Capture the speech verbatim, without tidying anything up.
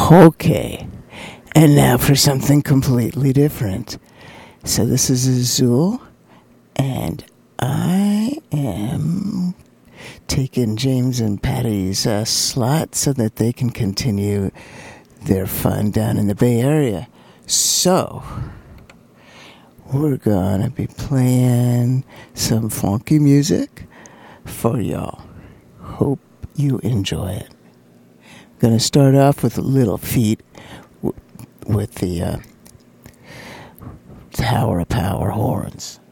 Okay, and now for something completely different. So this is Azul, and I am taking James and Patty's uh, slot so that they can continue their fun down in the Bay Area. So, we're gonna be playing some funky music for y'all. Hope you enjoy it. Gonna start off with Little Feat w- with the uh, Tower of Power horns.